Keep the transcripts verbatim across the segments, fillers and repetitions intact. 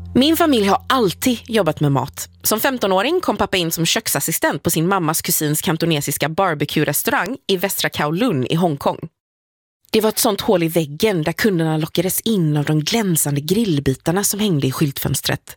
Min familj har alltid jobbat med mat. Som femtonåring kom pappa in som köksassistent på sin mammas kusins kantonesiska barbecue-restaurang i Västra Kowloon i Hongkong. Det var ett sånt hål i väggen där kunderna lockades in av de glänsande grillbitarna som hängde i skyltfönstret.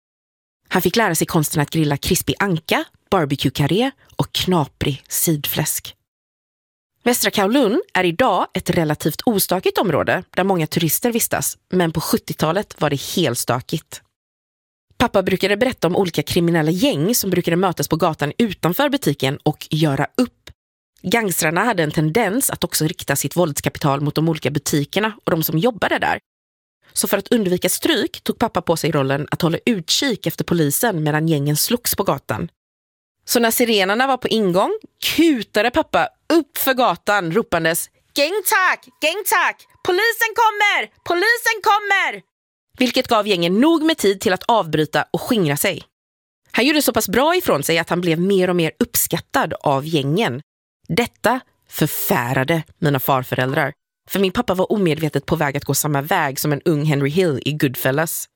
Han fick lära sig konsten att grilla krispig anka, barbecue-karré och knaprig sidfläsk. Västra Kowloon är idag ett relativt ostakigt område där många turister vistas, men på sjuttiotalet var det helt stakigt. Pappa brukade berätta om olika kriminella gäng som brukade mötas på gatan utanför butiken och göra upp. Gangstrarna hade en tendens att också rikta sitt våldskapital mot de olika butikerna och de som jobbade där. Så för att undvika stryk tog pappa på sig rollen att hålla utkik efter polisen medan gängen slogs på gatan. Så när sirenerna var på ingång kutade pappa upp för gatan ropandes "Gängtack! Gängtack! Polisen kommer! Polisen kommer!" Vilket gav gängen nog med tid till att avbryta och skingra sig. Han gjorde så pass bra ifrån sig att han blev mer och mer uppskattad av gängen. Detta förfärade mina farföräldrar. För min pappa var omedvetet på väg att gå samma väg som en ung Henry Hill i Goodfellas.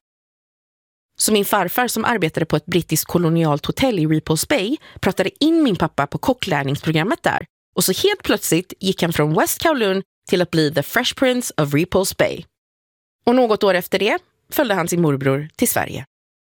Så min farfar som arbetade på ett brittiskt kolonialt hotell i Repulse Bay pratade in min pappa på kocklärningsprogrammet där. Och så helt plötsligt gick han från West Kowloon till att bli The Fresh Prince of Repulse Bay. Och något år efter det följde han sin morbror till Sverige.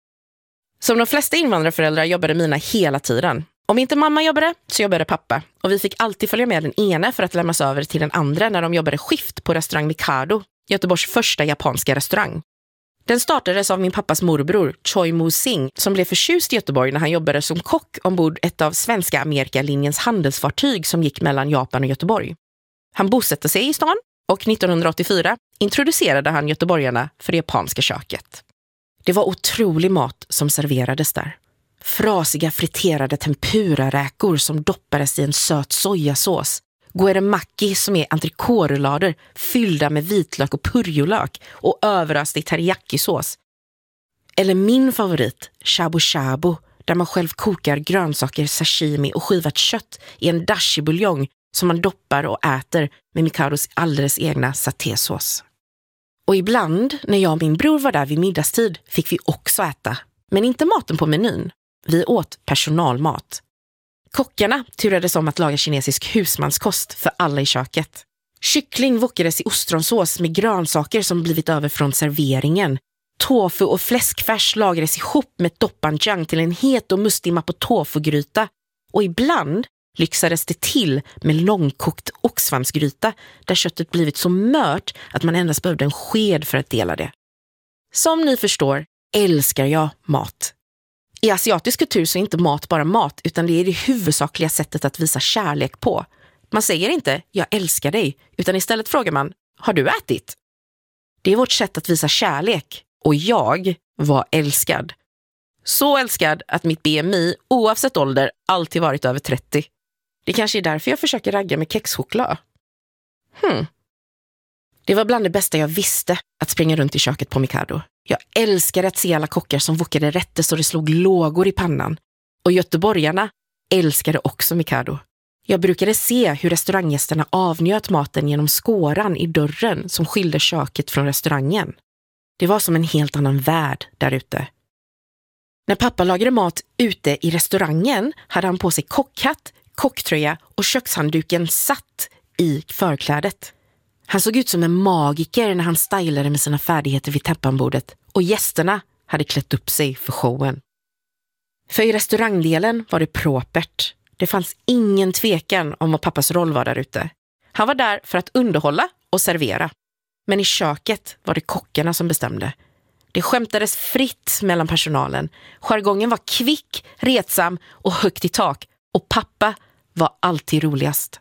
Som de flesta invandrarföräldrar jobbade mina hela tiden. Om inte mamma jobbade så jobbade pappa. Och vi fick alltid följa med den ena för att lämnas över till den andra när de jobbade skift på restaurang Mikado, Göteborgs första japanska restaurang. Den startades av min pappas morbror, Choi Moo-sing, som blev förtjust i Göteborg när han jobbade som kock ombord ett av svenska Amerikalinjens handelsfartyg som gick mellan Japan och Göteborg. Han bosatte sig i stan och nittonhundraåttiofyra introducerade han göteborgarna för det japanska köket. Det var otrolig mat som serverades där. Frasiga friterade tempura-räkor som doppades i en söt sojasås. Goeremaki som är entrecote-rullader fyllda med vitlök och purjolök och överöst i teriyaki-sås. Eller min favorit, shabu shabu, där man själv kokar grönsaker, sashimi och skivat kött i en dashi-buljong som man doppar och äter med Mikados alldeles egna satésås. Och ibland, när jag och min bror var där vid middagstid, fick vi också äta. Men inte maten på menyn. Vi åt personalmat. Kockarna turades om att laga kinesisk husmanskost för alla i köket. Kyckling wokades i ostronsås med grönsaker som blivit över från serveringen. Tofu och fläskfärs lagades ihop med doppanjang till en het och mustig mapo-tofu-gryta. Och ibland lyxades det till med långkokt oxsvansgryta där köttet blivit så mört att man endast behövde en sked för att dela det. Som ni förstår älskar jag mat. I asiatisk kultur så är inte mat bara mat utan det är det huvudsakliga sättet att visa kärlek på. Man säger inte "jag älskar dig" utan istället frågar man "har du ätit?" Det är vårt sätt att visa kärlek och jag var älskad. Så älskad att mitt B M I oavsett ålder alltid varit över trettio. Det kanske är därför jag försöker ragga med kexchoklad. Hmm. Det var bland det bästa jag visste att springa runt i köket på Mikado. Jag älskade att se alla kockar som wokade rätter så det slog lågor i pannan. Och göteborgarna älskade också Mikado. Jag brukade se hur restauranggästerna avnjöt maten genom skåran i dörren som skilde köket från restaurangen. Det var som en helt annan värld där ute. När pappa lagade mat ute i restaurangen hade han på sig kockhatt, kocktröja och kökshandduken satt i förklädet. Han såg ut som en magiker när han stylade med sina färdigheter vid täppanbordet och gästerna hade klätt upp sig för showen. För i restaurangdelen var det propert. Det fanns ingen tvekan om vad pappas roll var där ute. Han var där för att underhålla och servera. Men i köket var det kockarna som bestämde. Det skämtades fritt mellan personalen. Jargongen var kvick, retsam och högt i tak. Och pappa var alltid roligast.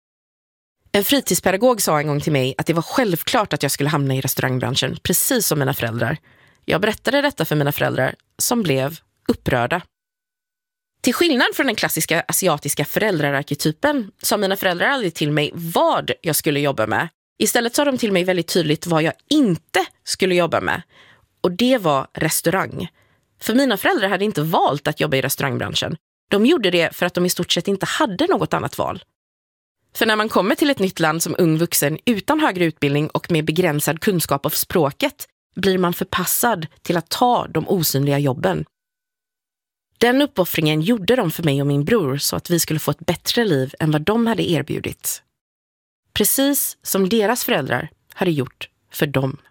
En fritidspedagog sa en gång till mig att det var självklart att jag skulle hamna i restaurangbranschen, precis som mina föräldrar. Jag berättade detta för mina föräldrar, som blev upprörda. Till skillnad från den klassiska asiatiska föräldrararketypen sa mina föräldrar aldrig till mig vad jag skulle jobba med. Istället sa de till mig väldigt tydligt vad jag inte skulle jobba med. Och det var restaurang. För mina föräldrar hade inte valt att jobba i restaurangbranschen. De gjorde det för att de i stort sett inte hade något annat val. För när man kommer till ett nytt land som ung vuxen utan högre utbildning och med begränsad kunskap av språket blir man förpassad till att ta de osynliga jobben. Den uppoffringen gjorde de för mig och min bror så att vi skulle få ett bättre liv än vad de hade erbjudit. Precis som deras föräldrar hade gjort för dem.